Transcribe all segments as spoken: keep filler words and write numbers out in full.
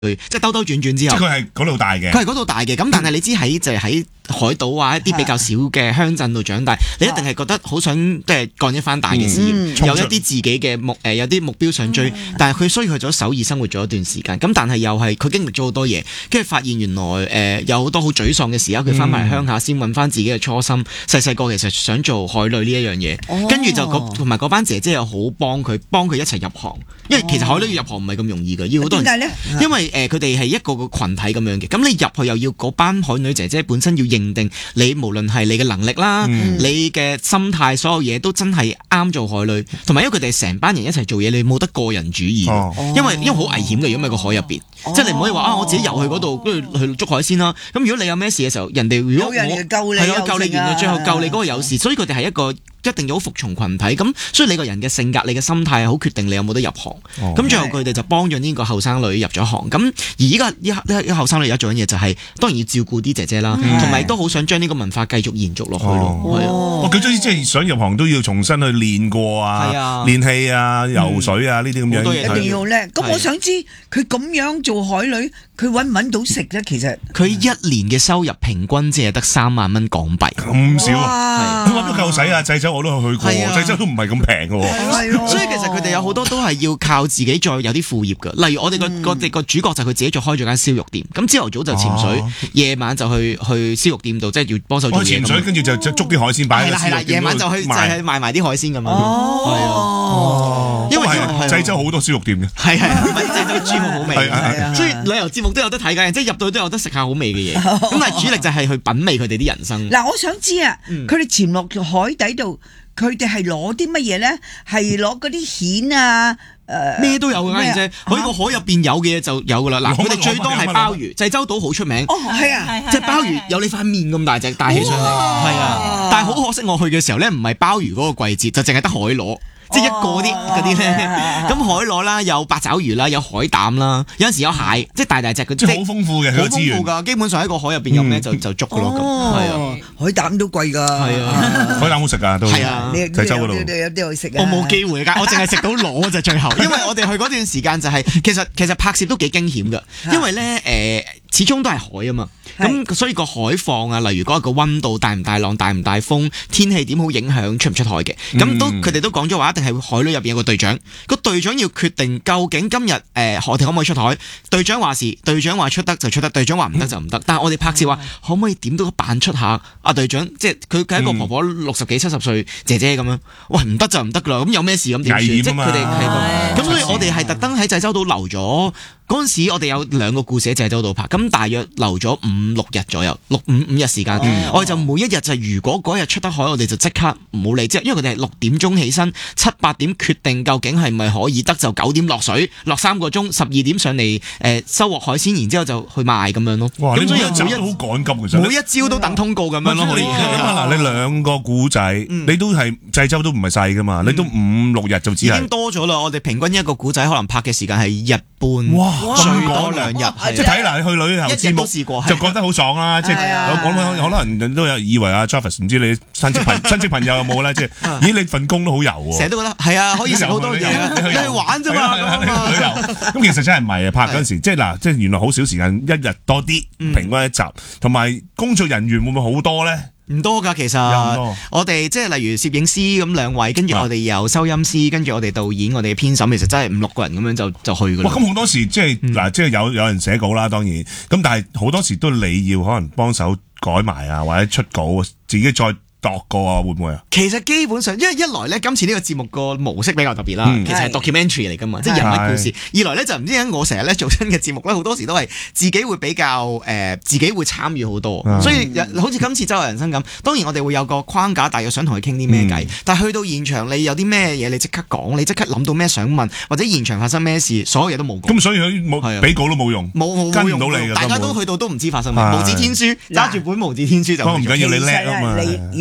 即係兜兜轉轉之後， 即係佢係嗰度大嘅， 佢係嗰度大嘅。咁但係你知喺就係喺海島啊一啲比較少嘅鄉鎮度長大，你一定係覺得好想即係幹一番大嘅事業， 嗯、 有一啲自己嘅目誒、呃、有啲目標想追。嗯、但係佢雖然去咗首爾生活咗一段時間，咁但係又係佢經歷咗好多嘢，跟住發現原來誒、呃、有好多好沮喪嘅時候，佢翻埋嚟鄉下先揾翻自己嘅初心。細細個其實想做海女呢一樣嘢，哦、跟住就同埋嗰班姐姐又好幫佢，幫佢一齊入行。因為其實海女要入行唔係咁容易嘅，要好多人。點解咧？因為誒佢哋係一個個羣體咁樣嘅，咁你入去又要嗰班海女姐姐本身要認定你無論係你嘅能力啦，嗯、你嘅心態，所有嘢都真係啱做海女，同埋因為佢哋成班人一齊做嘢，你冇得個人主義，哦、因為因為好危險嘅，如果喺個海入邊，哦、即係你唔可以話啊我自己游去嗰度跟住去捉海鮮啦。咁如果你有咩事嘅時候，人哋如果我係咯救你完，最後救你嗰個有事，所以佢哋係一個。一定要好服從群體，咁所以你個人嘅性格、你嘅心態好決定你有冇得入行。咁、哦、最後佢哋就幫咗呢個後生女入咗行。咁而依家依依依後生女而家做緊嘢就係、是、當然要照顧啲姐姐啦，同埋都好想將呢個文化繼續延續落去咯。係啊， 佢總之即係想入行都要重新去練過啊，練氣啊、游水啊呢啲咁樣。好多嘢一定要叻。咁我想知佢咁樣做海女，佢揾唔揾到食咧？其實佢一年嘅收入平均只係得三萬蚊港幣， 咁少啊！佢揾到夠使啊！濟州我都去過，濟州都唔係咁平嘅喎。 所以其實佢哋有好多都係要靠自己再有啲副業嘅。例如我哋個個個主角就佢自己再開咗間燒肉店。咁朝頭早就潛水，夜晚就去去燒肉店度，即係要幫手做嘢。 潛水跟住就捉啲海鮮擺喺燒肉店度賣。 夜晚就去就係賣埋啲海鮮咁樣。 哦，因為濟州好多燒肉店嘅。係係， 濟州豬好好味。所以旅遊節目都有得睇嘅，即係入到去都有得食下好味嘅嘢。咁但係主力就係去品味佢哋啲人生。 嗱，我想知啊，佢哋潛落海底度，佢哋係攞啲乜嘢咧？係攞嗰啲蜆啊，誒咩都有嘅，家姐姐。佢個海入邊有嘅嘢就有噶啦。嗱，佢哋最多係鮑魚，濟州島好出名。 哦，係啊， 即係鮑魚有你塊面咁大隻帶起上嚟，係啊。但係好可惜，我去嘅時候咧，唔係鮑魚嗰個季節，就淨係得海螺。即係一個啲嗰啲咧，咁海螺啦，有八爪魚啦，有海膽啦，有陣時有蟹，即係大大隻嗰啲， 即係好豐富嘅， 好豐富㗎。基本上喺個海入邊有咩就就捉㗎咯，咁係啊。 海膽都貴㗎， 係啊， 海膽好食㗎都。係啊，濟州嗰度有啲去食。 我冇機會㗎，我淨係食到螺就最後，因為我哋去嗰段時間就係其實其實拍攝都幾驚險㗎，因為咧誒始終都係海啊嘛。咁所以個海況啊，例如嗰個溫度大唔大浪、大唔大風、天氣點好影響出唔出海嘅。咁都佢哋都講咗話，一定係海女入邊有個隊長，個隊長要決定究竟今日誒我哋可唔可以出海。隊長話事，隊長話出得就出得，隊長話唔得就唔得。但係我哋拍攝話可唔可以點都扮出下阿隊長，即係佢佢係一個婆婆六十幾七十歲姐姐咁樣。喂，唔得就唔得噶啦，咁有咩事咁點算？即係佢哋係咁，所以我哋係特登喺濟州島留咗。嗰陣時我哋有兩個故事喺濟州島拍，咁大約留咗五六日左右，六五五日時間，嗯、我哋就每一日就如果嗰日出得海，我哋就即刻唔好理，即係因為佢哋係六點鐘起身，七八點決定究竟係咪可以得，就九點落水，落三個鐘，十二點上嚟誒、呃、收穫海鮮，然之後就去賣咁樣咯。 哇！咁所以每一集都好趕急，其實每一朝都等通告咁樣咯。 你嗱，你兩個故仔，嗯、你都係濟州都唔係細噶嘛，嗯、你都五六日就只係已經多咗啦。我哋平均一個故仔可能拍嘅時間係日半，哇！最多兩日，即係睇嚟去旅遊節目就覺得好爽啦。即係我我可能人都有以為阿 Jarvis 唔知你親戚朋親戚朋友有冇咧？即係咦，你份工都好油喎！ 成日都覺得係啊，可以食好多嘢啊，你去玩啫嘛。 旅遊咁其實真係唔係啊！拍嗰陣時，即係嗱，即係原來好少時間，一日多啲，平均一集，同埋工作人員會唔會好多咧？ 唔多㗎，其實我哋即係例如攝影師咁兩位，跟住我哋有收音師，跟住我哋導演，我哋編審，其實真係五六個人咁樣就就去㗎啦。 咁好多時即係嗱，嗯、即係有有人寫稿啦，當然咁，但係好多時都你要可能幫手改埋啊，或者出稿，自己再度過啊，會唔會啊？ 其實基本上，因為一來咧，今次呢個節目個模式比較特別啦，嗯、其實係 documentary 嚟噶嘛，即係人物故事；二來咧就唔知點解我成日咧做新嘅節目咧，好多時都係自己會比較誒、呃，自己會參與好多，嗯、所以好似今次周遊人生咁，當然我哋會有個框架，大約想同佢傾啲咩偈，嗯、但係去到現場你有啲咩嘢，你即刻講，你即刻諗到咩想問，或者現場發生咩事，所有嘢都冇講。 咁所以佢冇俾稿都冇用， 冇跟唔到你嘅， 大家都去到都唔知發生咩，無字天書揸住本無字天書就。 唔緊要，你叻啊嘛， 你要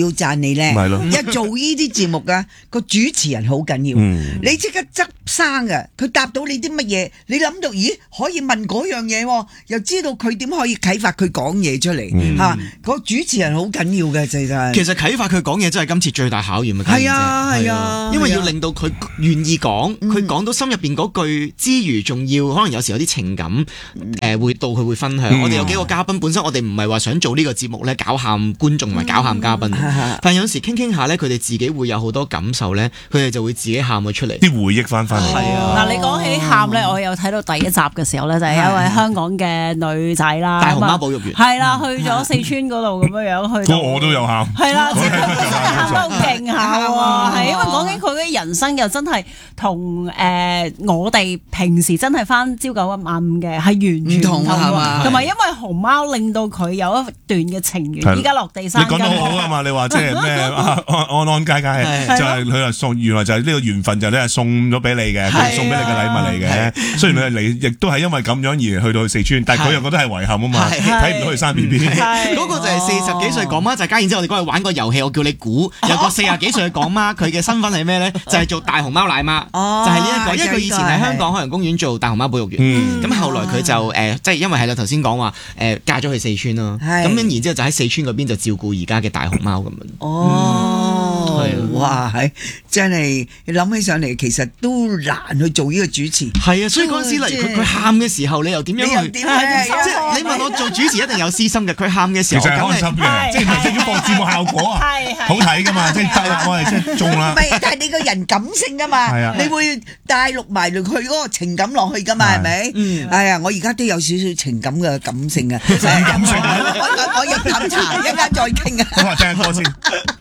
讚你咧。 係咯， 一做呢啲節目啊，個主持人好緊要。 嗯、 你即刻執生嘅，佢答到你啲乜嘢？你諗到，咦，可以問嗰樣嘢，又知道佢點可以啟發佢講嘢出嚟嚇。 嗯啊個主持人好緊要嘅，真係。 其實啟發佢講嘢真係今次最大考驗嘅。 係啊係啊， 因為要令到佢願意講，佢講、 嗯、 到心入邊嗰句之餘，仲要可能有時有啲情感，誒、呃、會到佢會分享。嗯、我哋有幾個嘉賓，本身我哋唔係話想做呢個節目咧，搞喊觀眾同埋搞喊嘉賓。嗯、但有時傾傾下咧，佢哋自己會有好多感受咧，佢哋就會自己喊咗出嚟， 啲回憶翻翻嚟。 係啊， 嗱，你講起喊咧，我有睇到第一集嘅時候咧，就係一位香港嘅女仔啦， 大熊貓保育員， 係啦，去咗四川嗰度咁樣樣去。 我都有喊。 係啦，即係佢真係喊得好勁下喎，係因為講緊佢嘅人生又真係同誒我哋平時真係翻朝九晚五嘅係完全唔同喎，同埋因為熊貓令到佢有一段嘅情緣，依家落地生根。 你講得好啊嘛！你話即係咩安安佳佳，就係佢話送，原來就係呢個緣分就咧送咗俾你嘅，佢送俾你嘅禮物嚟嘅。雖然佢係嚟，亦都係因為咁樣而去到四川，但係佢又覺得係遺憾啊嘛，睇唔到佢生 B B。 嗰個就係四十幾歲港媽，就加然之後我哋嗰日玩個遊戲，我叫你估有個四十幾歲嘅港媽，佢嘅身份係咩咧？就係做大熊貓奶媽，就係呢一個。因為佢以前喺香港海洋公園做大熊貓保育員，咁後來佢就誒，即係因為係啦，頭先講話誒嫁咗去四川咯，咁然之後就喺四川嗰邊就照顧而家嘅大熊貓咁樣。 哦，哇，係真係你諗起上嚟，其實都難去做呢個主持。 係啊，所以嗰陣時例如佢佢喊嘅時候，你又點樣去？即係你問我做主持一定有私心嘅，佢喊嘅時候， 其實係開心嘅，即係唔係要放節目效果啊？好睇噶嘛，即係得啦，我係即係中啦。 唔係，但係你個人感性噶嘛，你會帶錄埋佢嗰個情感落去噶嘛，係咪？嗯，係啊，我而家都有少少情感嘅感性啊， 情感性， 我我我飲啖茶，一陣間再傾啊。 好啊，聽下歌先。